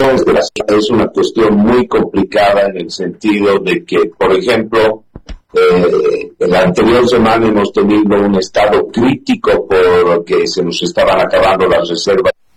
es una cuestión muy complicada en el sentido de que, por ejemplo, en la anterior semana hemos tenido un estado crítico porque se nos estaban acabando las reservas